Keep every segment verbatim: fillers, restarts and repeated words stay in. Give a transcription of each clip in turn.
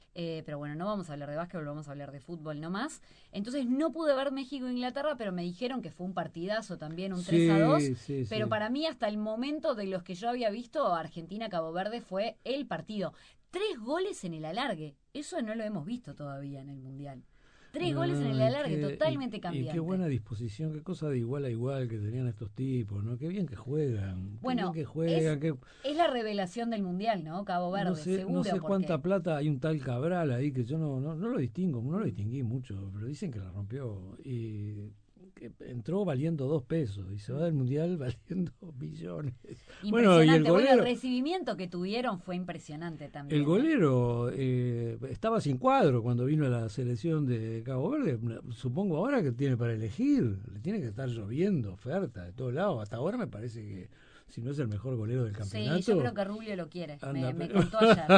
Eh, pero bueno, no vamos a hablar de básquetbol, vamos a hablar de fútbol nomás. Entonces no pude ver México-Inglaterra, pero me dijeron que fue un partidazo también, un tres a dos. Sí, sí, Pero sí. para mí, hasta el momento de los que yo había visto, Argentina-Cabo Verde fue el partido. Tres goles en el alargue. Eso no lo hemos visto todavía en el Mundial. Tres goles en el No, y alargue, qué, y, totalmente y qué cambiante. buena disposición, qué cosa de igual a igual que tenían estos tipos, ¿no? Qué bien que juegan, qué bien Bueno, que es, juegan, qué, es la revelación del Mundial, ¿no? Cabo no Verde, sé, no seguro, sé cuánta porque... plata hay un tal Cabral ahí que yo no, no, no lo distingo, no lo Mm. distinguí mucho, pero dicen que la rompió y que entró valiendo dos pesos y se va del mundial valiendo millones. Bueno, y el Impresionante. Bueno, el golero, recibimiento que tuvieron fue impresionante el también, ¿eh? golero eh, estaba sin cuadro cuando vino a la selección de Cabo Verde. Supongo ahora que tiene para elegir. Le tiene que estar lloviendo oferta de todos lados. Hasta ahora me parece que si no es el mejor golero del Sí, yo campeonato, creo que Rubio lo quiere. Me, anda. me Pero contó ayer.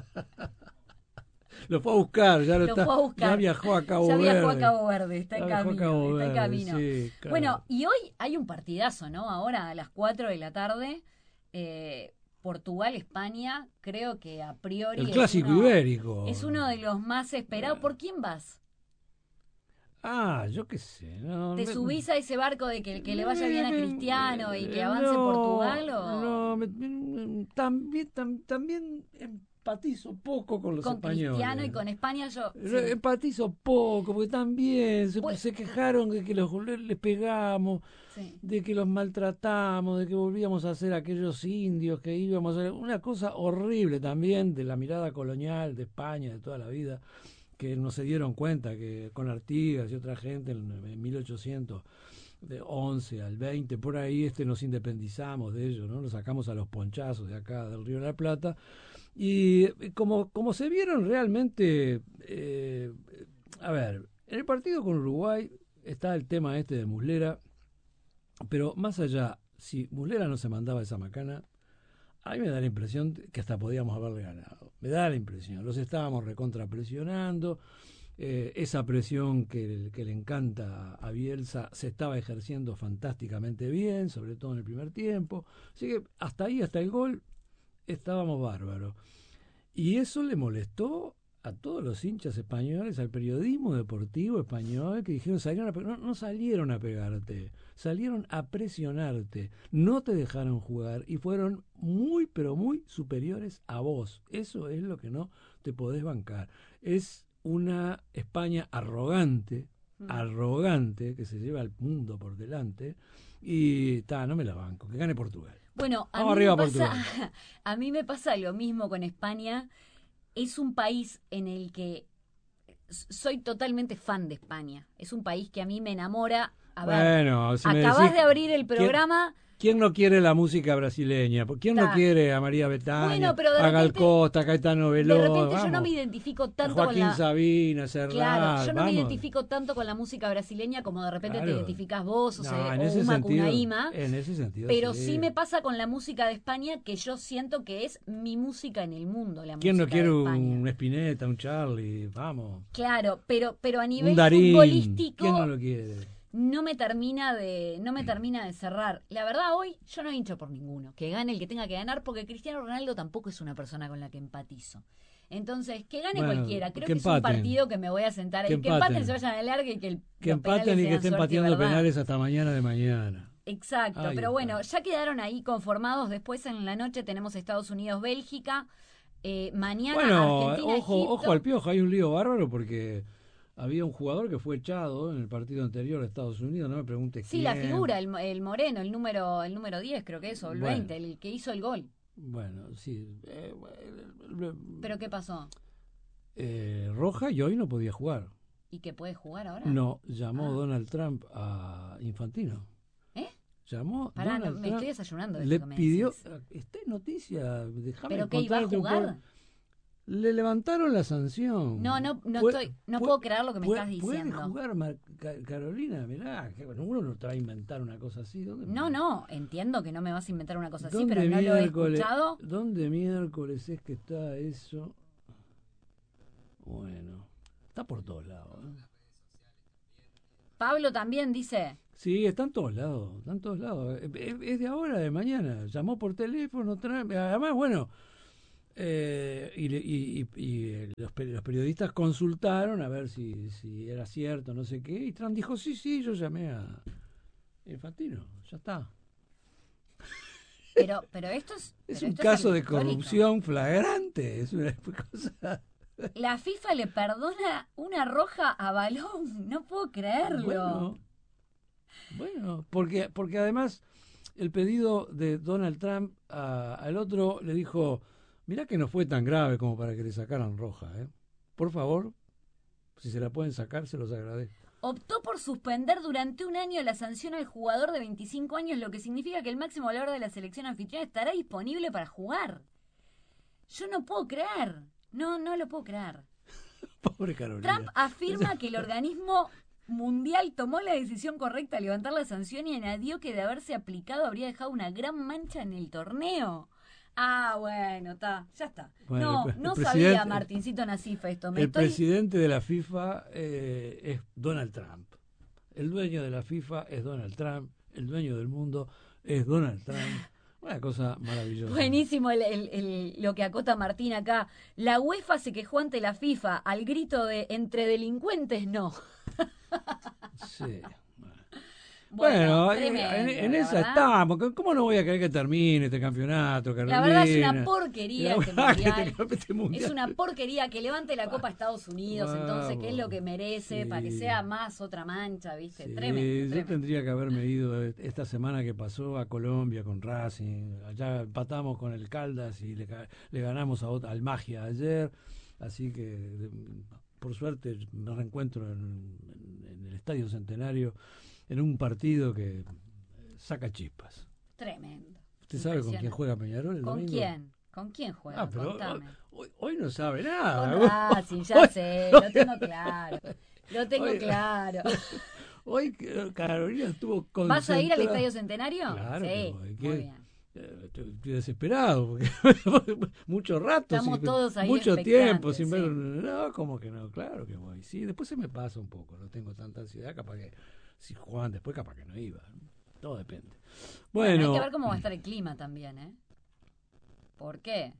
lo fue a buscar, ya lo Lo está, fue a ya buscar. viajó a Ya Cabo viajó a Verde. Cabo Verde, está en Ya viajó a camino, Cabo está en Verde, camino. sí, Bueno, claro. y hoy hay un partidazo, ¿no? Ahora a las cuatro de la tarde, eh, Portugal-España, creo que a El priori es clásico uno, es ibérico. uno de los más esperados. ¿Por quién vas? Ah, yo qué sé. No, ¿Te me- subís a ese barco de que, que le vaya bien Me- a me- Cristiano y que eh, avance no, Portugal o no, me- me- también, tam- también empatizo poco con los con Cristiano y españoles. con España? Yo, Eh, sí. Empatizo poco, porque también se, Pues, se quejaron de que los, les pegamos, sí. de que los maltratamos, de que volvíamos a ser aquellos indios, que íbamos a... Una cosa horrible también de la mirada colonial de España de toda la vida, que no se dieron cuenta que con Artigas y otra gente en, en mil ochocientos de once al veinte por ahí este nos independizamos de ellos, ¿no? Nos sacamos a los ponchazos de acá del Río de la Plata y como, como se vieron realmente, eh, a ver, en el partido con Uruguay está el tema este de Muslera, pero más allá, si Muslera no se mandaba esa macana, a mí me da la impresión que hasta podíamos haberle ganado. Me da la impresión. Los estábamos recontrapresionando. Eh, esa presión que, que le encanta a Bielsa se estaba ejerciendo fantásticamente bien, sobre todo en el primer tiempo. Así que hasta ahí, hasta el gol, estábamos bárbaros. Y eso le molestó a todos los hinchas españoles, al periodismo deportivo español, que dijeron, salieron a pe- no, no salieron a pegarte, salieron a presionarte, no te dejaron jugar y fueron muy, pero muy superiores a vos. Eso es lo que no te podés bancar. Es una España arrogante, Mm. arrogante, que se lleva al mundo por delante, y ta, no me la banco, que gane Portugal. Bueno, a Vamos mí me arriba pasa, Portugal. a mí me pasa lo mismo con España. Es un país en el que soy totalmente fan de España. Es un país que a mí me enamora. A ver, Bueno, si me acabas decís, de abrir el ¿quién, programa. quién no quiere la música brasileña? ¿Quién no Ta, quiere a María Bethânia, bueno, pero de a Gal repente, Costa, a Caetano de Veloz, repente yo no me vamos, identifico a tanto con Joaquín la, Sabina, claro, Serrat, yo no me vamos? identifico tanto con la música brasileña como de repente te Claro. identificás vos o, No, se, en o ese Uma sentido, Kunaima. en ese sentido Pero sí sí. me pasa con la música de España, que yo siento que es mi música en el mundo, la ¿Quién no música quiere de España. un Spinetta, un Charlie? Vamos. Claro, pero, pero a Un nivel Darín. ¿Quién no futbolístico lo quiere? no me termina de, no me termina de cerrar. La verdad, hoy yo no hincho por ninguno. Que gane el que tenga que ganar, porque Cristiano Ronaldo tampoco es una persona con la que empatizo. Entonces, que gane Bueno, cualquiera. Creo que que es un empaten. partido que me voy a sentar Que ahí. Que empaten, empaten. se vayan al largue y que el, Que los penales empaten y que sean estén suerte y pateando verdad. penales hasta mañana de mañana. Exacto, Ahí pero bueno, está. ya quedaron ahí conformados. Después en la noche tenemos Estados Unidos-Bélgica. Eh, mañana Bueno, ojo, ojo al Argentina-Egipto. piojo, hay un lío bárbaro porque había un jugador que fue echado en el partido anterior de Estados Unidos, no me preguntes Sí, la quién. figura, el, el moreno, el número, el número diez creo que es, o el Bueno, veinte, el que hizo el gol. bueno, sí. eh, ¿Pero qué pasó? eh, Roja y hoy no podía jugar. ¿Y que puede jugar ahora? No, llamó Ah, Donald Trump a Infantino. ¿eh? Llamó Pará, no, Donald me estoy Trump, desayunando de le esto que me pidió, decís. está en noticia, déjame ¿Pero qué iba a encontrarte un jugar? poco. Le levantaron la sanción. No, no, no Puede- estoy, no puede- puedo creer lo que me puede- estás Puede diciendo. jugar Mar- Ca- Carolina, mirá, que bueno, uno no te va a inventar una cosa así. ¿Dónde, No, no, entiendo que no me vas a inventar una cosa así, ¿dónde pero no lo he miércoles, escuchado. ¿Dónde miércoles es que está eso? Bueno, está por todos lados. ¿eh? Pablo también dice, Sí, está en todos lados, está en todos lados. Es, es de ahora, de mañana. Llamó por teléfono, tra- además, bueno, Eh, y, y, y, y los, los periodistas consultaron a ver si, si era cierto, no sé qué, y Trump dijo, sí, sí, yo llamé a Infantino, ya está. Pero, pero esto es... Es pero un esto caso es de histórico. corrupción flagrante, es una cosa... La FIFA le perdona una roja a Balón, no puedo creerlo. Bueno, bueno, porque, porque además el pedido de Donald Trump a- al otro le dijo, mirá que no fue tan grave como para que le sacaran roja, ¿eh? Por favor, si se la pueden sacar, se los agradezco. Optó por suspender durante un año la sanción al jugador de veinticinco años, lo que significa que el máximo valor de la selección anfitriona estará disponible para jugar. Yo no puedo creer. No, no lo puedo creer. Pobre Carolina. Trump afirma que el organismo mundial tomó la decisión correcta al levantar la sanción y añadió que de haberse aplicado habría dejado una gran mancha en el torneo. Ah, bueno, está, ya está. Bueno, no, el, no el sabía Martincito Nacifa esto. Me el estoy... presidente de la FIFA eh, es Donald Trump. El dueño de la FIFA es Donald Trump. El dueño del mundo es Donald Trump. Una cosa maravillosa. Buenísimo el, el, el, lo que acota Martín acá. La UEFA se quejó ante la FIFA al grito de entre delincuentes no. Sí. Bueno, Bueno, tremendo, en, en la esa verdad. estamos. ¿Cómo no voy a querer que termine este campeonato, Carolina? La verdad es una porquería La este verdad que mundial. este- este mundial. Es una porquería que levante la Copa a Estados Unidos, entonces, que es lo que merece, Sí. para que sea más otra mancha, ¿viste? Sí, Tremendo, yo tremendo. tendría que haberme ido esta semana que pasó a Colombia con Racing. Allá empatamos con el Caldas y le, ca- le ganamos a, ot- al Magia ayer. Así que, de- por suerte, me reencuentro en, en- en el Estadio Centenario en un partido que eh, saca chispas. Tremendo. ¿Usted sabe con quién Impresionante. juega Peñarol el ¿Con domingo? quién? ¿Con quién juega? Ah, pero Contame. hoy, hoy no sabe nada. Con Racing, ya Hoy- sé, lo tengo claro. Lo tengo Hoy- claro. Hoy eh, Carolina estuvo concentrada. ¿Vas a ir al Estadio Centenario? Claro Sí, que voy. muy ¿Qué? bien. Eh, Estoy estoy desesperado porque mucho rato, Estamos sin- todos ahí mucho expectantes, tiempo sin ver. sí. No, como que no, claro que voy. Sí, después se me pasa un poco, no tengo tanta ansiedad, capaz que si jugaban después, capaz que no iba. Todo depende. Bueno, Bueno, hay que ver cómo va a estar el clima también, ¿eh? ¿Por qué?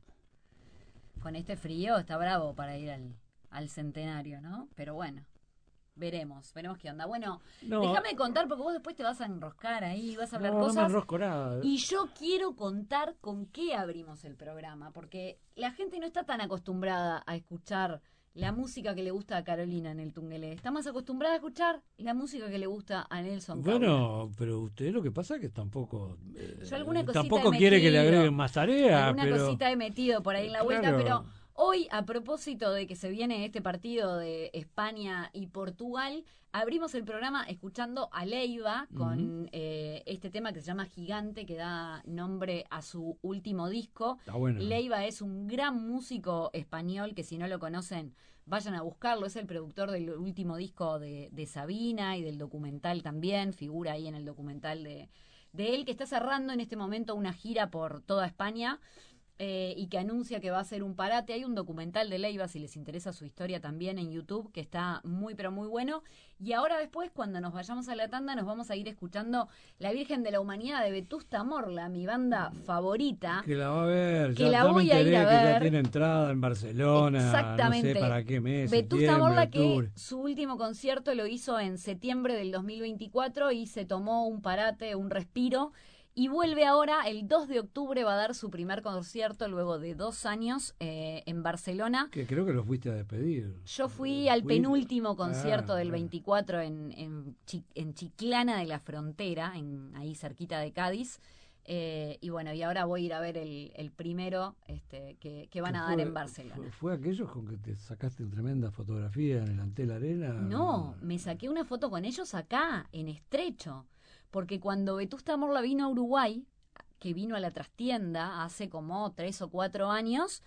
Con este frío está bravo para ir al, al Centenario, ¿no? Pero bueno, veremos, veremos qué onda. Bueno, no, déjame contar porque vos después te vas a enroscar ahí, vas a hablar no, no me cosas. enrosco nada. Y yo quiero contar con qué abrimos el programa, porque la gente no está tan acostumbrada a escuchar la música que le gusta a Carolina en el Tungelé. Está más acostumbrada a escuchar la música que le gusta a Nelson Cabo. Bueno, pero usted lo que pasa es que tampoco eh, Yo alguna cosita tampoco he quiere que le metido. agreguen más tarea, Alguna pero cosita he metido por ahí en la vuelta, Claro. pero hoy, a propósito de que se viene este partido de España y Portugal, abrimos el programa escuchando a Leiva con Ujú. eh, este tema que se llama Gigante, que da nombre a su último disco. está bueno. Leiva es un gran músico español que si no lo conocen, vayan a buscarlo. Es el productor del último disco de, de Sabina y del documental también. Figura ahí en el documental de, de él, que está cerrando en este momento una gira por toda España. Eh, y que anuncia que va a hacer un parate. Hay un documental de Leiva, si les interesa su historia también en YouTube, que está muy pero muy bueno. Y ahora después, cuando nos vayamos a la tanda, nos vamos a ir escuchando La Virgen de la Humanidad de Vetusta Morla, mi banda favorita. Que la va a ver, Que ya, la ya me voy a ir enteré a que ya ver. tiene entrada en Barcelona, Exactamente. no sé para qué mes, Vetusta septiembre, Morla, que octubre. su último concierto lo hizo en septiembre del dos mil veinticuatro y se tomó un parate, un respiro. Y vuelve ahora, el dos de octubre va a dar su primer concierto luego de dos años eh, en Barcelona. Que creo que lo fuiste a despedir. Yo fui al Fui- penúltimo concierto Ah, del bueno. veinticuatro en, en, Chi- en Chiclana de la Frontera, en, ahí cerquita de Cádiz. Eh, y bueno, y ahora voy a ir a ver el, el primero este, que, que van ¿Qué a dar fue- en Barcelona. Fue, fue aquellos con que te sacaste tremenda fotografía en el Antel Arena? No, me saqué una foto con ellos acá, en Estrecho. Porque cuando Vetusta Morla vino a Uruguay, que vino a la trastienda hace como tres o cuatro años,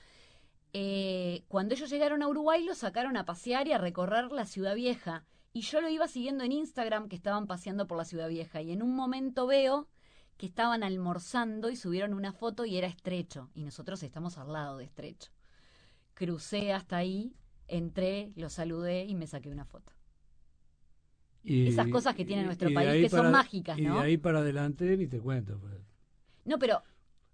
eh, cuando ellos llegaron a Uruguay los sacaron a pasear y a recorrer la Ciudad Vieja. Y yo lo iba siguiendo en Instagram, que estaban paseando por la Ciudad Vieja. Y en un momento veo que estaban almorzando y subieron una foto y era Estrecho. Y nosotros estamos al lado de Estrecho. Crucé hasta ahí, entré, los saludé y me saqué una foto. Y- Esas cosas que tiene y- nuestro y de país ahí que son para- mágicas, Y ¿no? de ahí para adelante ni te cuento. Pues. No, pero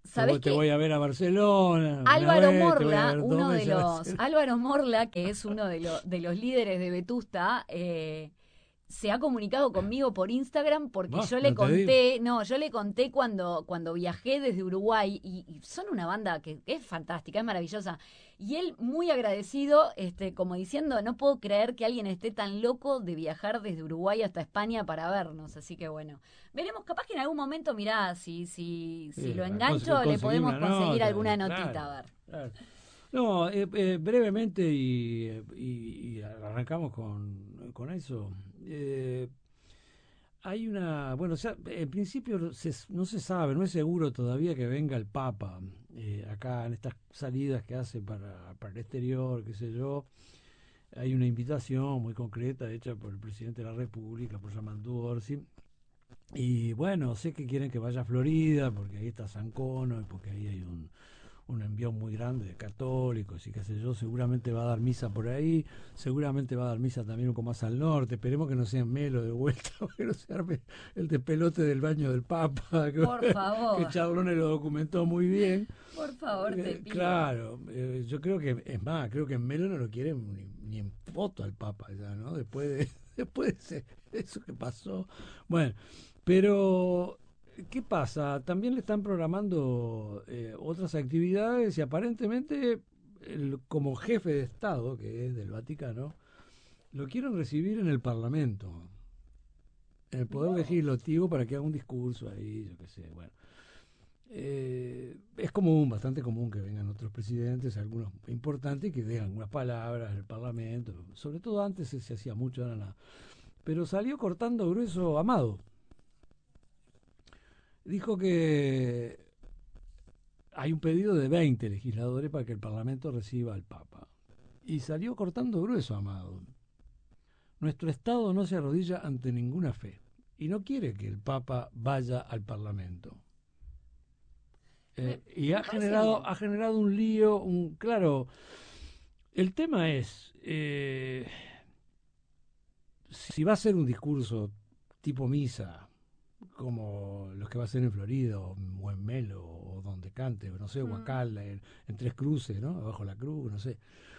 ¿Sabés te qué? voy a ver a Barcelona. Álvaro vez, Morla, dos uno de veces a los, Barcelona. Álvaro Morla, que es uno de, lo- de los líderes de Vetusta, eh, se ha comunicado conmigo por Instagram porque Bah, yo le no te digo. conté, no, yo le conté cuando, cuando viajé desde Uruguay y, y son una banda que es fantástica, es maravillosa. Y él muy agradecido, este, como diciendo, no puedo creer que alguien esté tan loco de viajar desde Uruguay hasta España para vernos. Así que bueno, veremos, capaz que en algún momento, mirá, si, si, si Sí, lo para engancho, cons- le conseguir podemos una conseguir nota, alguna eh, notita, claro, a ver. claro. No, eh, eh, brevemente y, eh, y- y arrancamos con, con eso. Eh, hay una, bueno, o sea, en principio se- no se sabe, no es seguro todavía que venga el Papa eh, acá en estas salidas que hace para, para el exterior, qué sé yo. Hay una invitación muy concreta hecha por el presidente de la República, por Yamandu Orsi. Y bueno, sé que quieren que vaya a Florida, porque ahí está San Cono, y porque ahí hay un, un envío muy grande de católicos y qué sé yo, seguramente va a dar misa por ahí, seguramente va a dar misa también un poco más al norte, esperemos que no sea en Melo de vuelta, que no se arme el despelote del baño del Papa, que, Por que favor, Charlone lo documentó muy bien. por favor, te Eh, pido. claro, eh, yo creo que, es más, creo que en Melo no lo quieren ni, ni en foto al Papa ya, ¿no? Después de, después de ese- eso que pasó. Bueno, pero ¿qué pasa? También le están programando eh, otras actividades y aparentemente el- como jefe de Estado, que es del Vaticano, lo quieren recibir en el Parlamento, en el Poder Mirá vos. Legislativo para que haga un discurso ahí, yo qué sé, bueno. Eh, es común, bastante común que vengan otros presidentes, algunos importantes, que digan algunas palabras en el Parlamento, sobre todo antes se, se hacía mucho, ahora nada. Pero salió cortando grueso Amado. Dijo que hay un pedido de veinte legisladores para que el Parlamento reciba al Papa. Y salió cortando grueso, Amado. Nuestro Estado no se arrodilla ante ninguna fe y no quiere que el Papa vaya al Parlamento. Me, Eh, y ha me parece generado, bien. ha generado un lío, un claro. El tema es, eh, si va a ser un discurso tipo misa, como los que va a ser en Florida o, o en Melo o donde cante, o no sé, Mm, Huacal, en, en Tres Cruces, ¿no? Abajo la cruz, no sé.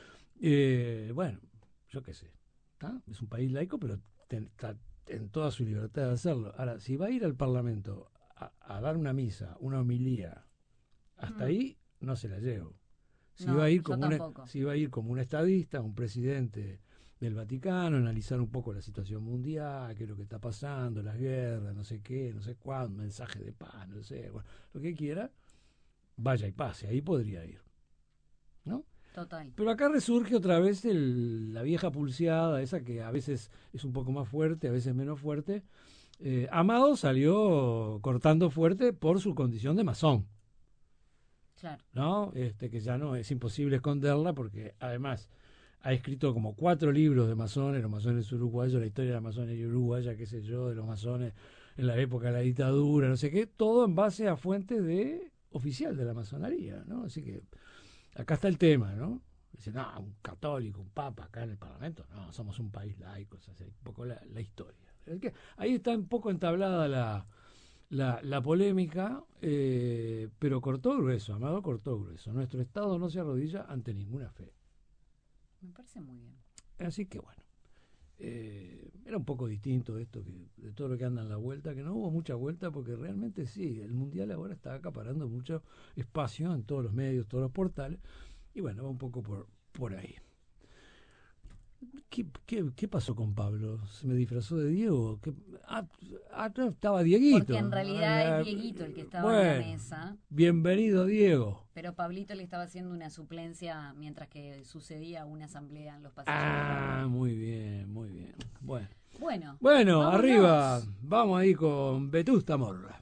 Eh, bueno, yo qué sé. ¿Tá? Es un país laico, pero está en toda su libertad de hacerlo. Ahora, si va a ir al Parlamento a, a dar una misa, una homilía, hasta mm. ahí no se la llevo. Si va a No, ir yo como un, tampoco. si va a ir como un estadista, un presidente del Vaticano, analizar un poco la situación mundial, qué es lo que está pasando, las guerras, no sé qué, no sé cuándo, mensaje de paz, no sé, bueno, lo que quiera, vaya y pase, ahí podría ir, ¿no? Total. Pero acá resurge otra vez el, la vieja pulseada, esa que a veces es un poco más fuerte, a veces menos fuerte. Eh, Amado salió cortando fuerte por su condición de masón, Claro. ¿no? Este, que ya no es imposible esconderla porque además ha escrito como cuatro libros de masones, los masones uruguayos, la historia de la masonería uruguaya, qué sé yo, de los masones en la época de la dictadura, no sé qué, todo en base a fuentes de oficial de la masonería, ¿no? Así que acá está el tema, ¿no? Dice, no, un católico, un papa acá en el Parlamento, no, somos un país laico, o sea, un poco la, la historia. Es que ahí está un poco entablada la, la, la polémica, eh, pero cortó grueso, Amado cortó grueso. Nuestro Estado no se arrodilla ante ninguna fe. Me parece muy bien. Así que bueno, eh, era un poco distinto esto que de todo lo que anda en la vuelta, que no hubo mucha vuelta porque realmente sí, el Mundial ahora está acaparando mucho espacio en todos los medios, todos los portales, y bueno, va un poco por, por ahí. ¿Qué, qué, ¿Qué pasó con Pablo? ¿Se me disfrazó de Diego? ¿Qué? Ah, ah, no, estaba Porque Dieguito. en Ah, realidad es la- Dieguito el que estaba en la bueno, mesa, bienvenido Diego. pero Pablito le estaba haciendo una suplencia mientras que sucedía una asamblea en los pasillos de Ah, radio. muy bien, muy bien. Bueno, Bueno, bueno, arriba, vámonos. vamos ahí con Vetusta Morla.